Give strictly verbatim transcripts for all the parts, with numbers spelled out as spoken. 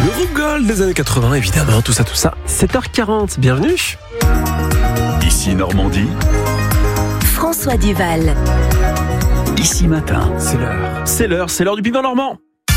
Le rock gold des années quatre-vingts, évidemment, tout ça, tout ça. sept heures quarante, bienvenue. Ici Normandie. François Duval. Ici Matin. C'est l'heure. C'est l'heure, c'est l'heure du piment normand.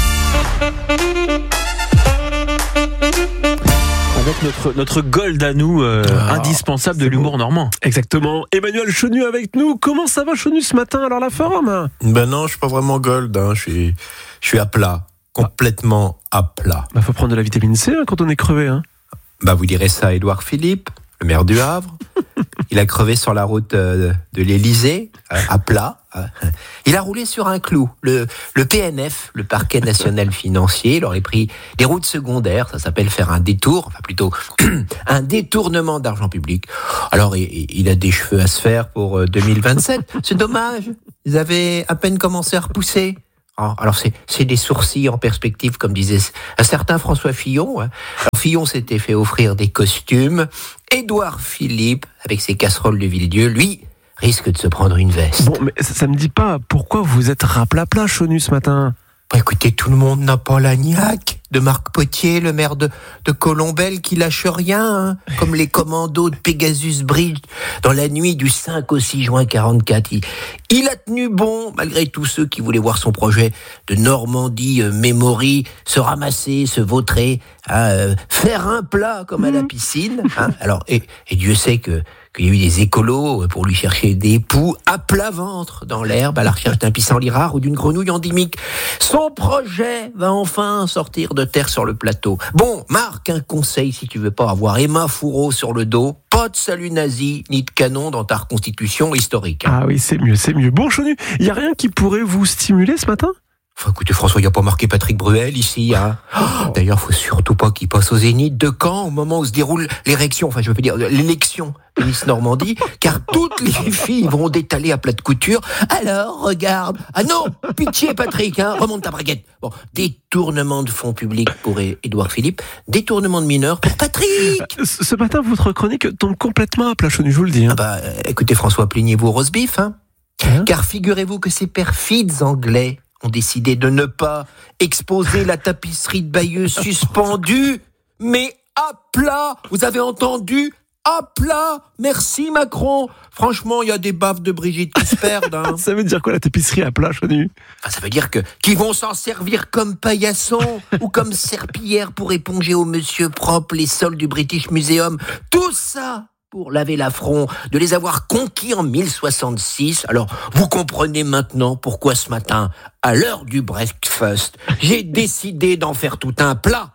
Avec notre, notre gold à nous, euh, ah, indispensable de l'humour beau. normand. Exactement. Emmanuel Chenu avec nous. Comment ça va, Chenu, ce matin? Alors, la forme? Ben non, je suis pas vraiment gold. Hein. Je suis, je suis à plat. Complètement à plat. Bah, faut prendre de la vitamine C hein, quand on est crevé. Hein. Bah, vous direz ça à Édouard Philippe, le maire du Havre. Il a crevé sur la route de l'Élysée, à plat. Il a roulé sur un clou. Le, le P N F, le parquet national financier, il aurait pris des routes secondaires. Ça s'appelle faire un détour, enfin plutôt un détournement d'argent public. Alors, il, il a des cheveux à se faire pour deux mille vingt-sept. C'est dommage. Ils avaient à peine commencé à repousser. Alors, c'est, c'est des sourcils en perspective, comme disait un certain François Fillon. Alors, Fillon s'était fait offrir des costumes. Édouard Philippe, avec ses casseroles de Villedieu, lui, risque de se prendre une veste. Bon, mais ça, ça me dit pas pourquoi vous êtes raplapla, Chenu, ce matin. Bah, écoutez, tout le monde n'a pas la niaque de Marc Potier, le maire de, de Colombelle, qui lâche rien, hein, comme les commandos de Pegasus Bridge dans la nuit du cinq au six juin quarante-quatre. Il, il a tenu bon, malgré tous ceux qui voulaient voir son projet de Normandie euh, Memory se ramasser, se vautrer, hein, euh, faire un plat comme à la piscine. Hein. Alors, et, et Dieu sait que qu'il y a eu des écolos pour lui chercher des poux à plat ventre dans l'herbe à la recherche d'un pissenlit rare ou d'une grenouille endémique. Son projet va enfin sortir de terre sur le plateau. Bon, Marc, un conseil si tu veux pas avoir Emma Fourreau sur le dos. Pas de salut nazi, ni de canon dans ta reconstitution historique. Hein. Ah oui, c'est mieux, c'est mieux. Bon, Chenu, il y a rien qui pourrait vous stimuler ce matin ? Enfin, écoutez, François, il n'y a pas marqué Patrick Bruel ici. Hein. Oh. D'ailleurs, il ne faut surtout pas qu'il passe au Zénith de Caen au moment où se déroule l'érection, enfin, je veux dire, l'élection de Miss Normandie, car toutes les filles vont détaler à plat de couture. Alors, regarde. Ah non, pitié, Patrick, hein, remonte ta braguette. Bon, détournement de fonds publics pour Édouard Philippe, détournement de mineurs pour Patrick. Ce matin, votre chronique tombe complètement à plat, Chenu, je vous le dis. Hein. Ah bah, écoutez, François, plaignez-vous au roast beef, hein. Hein car figurez-vous que ces perfides Anglais ont décidé de ne pas exposer la tapisserie de Bayeux suspendue, mais à plat. Vous avez entendu? À plat. Merci Macron. Franchement, il y a des baffes de Brigitte qui se perdent. Hein. Ça veut dire quoi la tapisserie à plat, Chenu? Enfin, ça veut dire que qu'ils vont s'en servir comme paillassons ou comme serpillière pour éponger au monsieur propre les sols du British Museum. Tout ça pour laver l'affront de les avoir conquis en mille soixante-six. Alors, vous comprenez maintenant pourquoi ce matin, à l'heure du breakfast, j'ai décidé d'en faire tout un plat.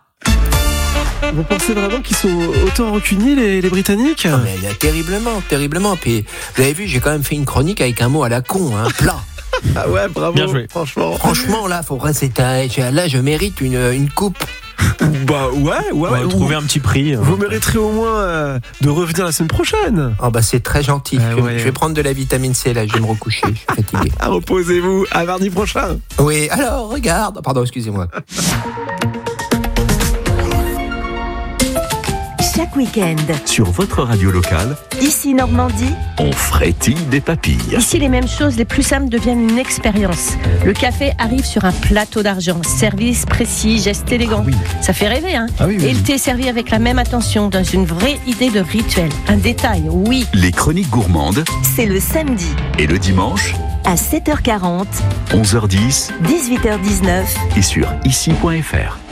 Vous pensez vraiment qu'ils sont autant rancuniers, les, les Britanniques? Ah mais, là, terriblement, terriblement. Puis, vous avez vu, j'ai quand même fait une chronique avec un mot à la con, hein, plat. Ah ouais, bravo. Bien joué. Franchement. Franchement, là, faut c'est un, là, je mérite une, une coupe. Bah ouais, ouais. ouais trouver un petit prix. Vous mériterez au moins euh, de revenir la semaine prochaine. Oh bah c'est très gentil. Ah, je, ouais. je vais prendre de la vitamine C là, je vais me recoucher, je suis fatigué. Ah, reposez-vous, à mardi prochain. Oui, alors regarde. Pardon, excusez-moi. Chaque week-end, Sur votre radio locale, ici Normandie, on frétille des papilles. Ici, les mêmes choses, les plus simples deviennent une expérience. Le café arrive sur un plateau d'argent. Service précis, geste élégant. Ah oui. Ça fait rêver, hein ah oui, oui, Et oui. le thé servi avec la même attention, dans une vraie idée de rituel. Un détail, oui. Les chroniques gourmandes, c'est le samedi et le dimanche, à sept heures quarante, onze heures dix, dix-huit heures dix-neuf. et sur ici point f r.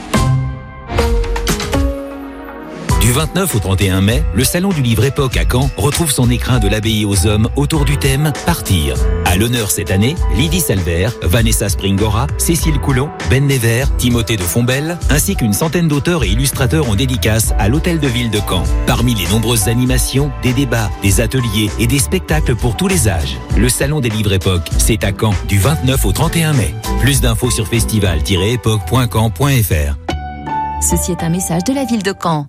Du vingt-neuf au trente et un mai, le salon du livre Époque à Caen retrouve son écrin de l'abbaye aux hommes autour du thème « Partir ». À l'honneur cette année, Lydie Salvert, Vanessa Springora, Cécile Coulon, Ben Never, Timothée de Fombelle, ainsi qu'une centaine d'auteurs et illustrateurs en dédicace à l'hôtel de ville de Caen. Parmi les nombreuses animations, des débats, des ateliers et des spectacles pour tous les âges. Le salon des livres Époque, c'est à Caen, du vingt-neuf au trente et un mai. Plus d'infos sur festival tiret époque point caen point f r. Ceci est un message de la ville de Caen.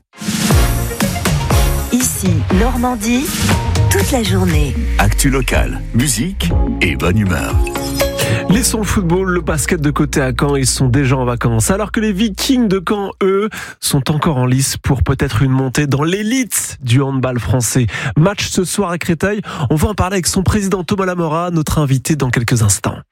Ici, Normandie, toute la journée. Actu locale, musique et bonne humeur. Laissons le football, le basket de côté à Caen, ils sont déjà en vacances. Alors que les Vikings de Caen, eux, sont encore en lice pour peut-être une montée dans l'élite du handball français. Match ce soir à Créteil, on va en parler avec son président Thomas Lamora, notre invité dans quelques instants.